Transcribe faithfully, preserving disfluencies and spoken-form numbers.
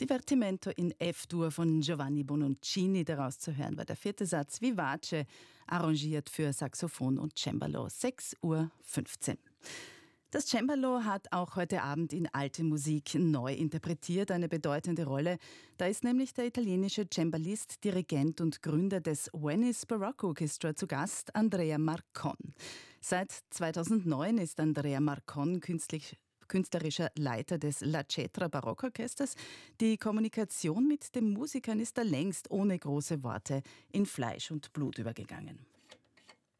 Divertimento in F-Dur von Giovanni Bononcini, daraus zu hören war der vierte Satz Vivace, arrangiert für Saxophon und Cembalo, sechs Uhr fünfzehn. Das Cembalo hat auch heute Abend in alte Musik neu interpretiert eine bedeutende Rolle. Da ist nämlich der italienische Cembalist, Dirigent und Gründer des Venice Baroque Orchestra zu Gast, Andrea Marcon. Seit zweitausendneun ist Andrea Marcon künstlich künstlerischer Leiter des La Cetra Barockorchesters. Die Kommunikation mit den Musikern ist da längst ohne große Worte in Fleisch und Blut übergegangen.